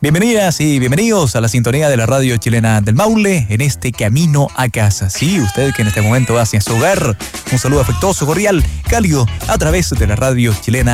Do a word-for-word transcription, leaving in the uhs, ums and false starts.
Bienvenidas y bienvenidos a la sintonía de la radio chilena del Maule en este camino a casa. Sí, usted que en este momento va hacia su hogar, un saludo afectuoso, cordial, cálido a través de la radio chilena